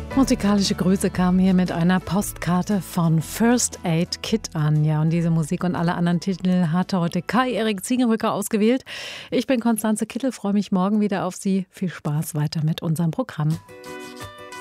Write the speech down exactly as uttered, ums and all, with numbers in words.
Musikalische Grüße kamen hier mit einer Postkarte von First Aid Kit an. Ja, und diese Musik und alle anderen Titel hat heute Kai-Erik Ziegenrücker ausgewählt. Ich bin Konstanze Kittel, freue mich morgen wieder auf Sie. Viel Spaß weiter mit unserem Programm.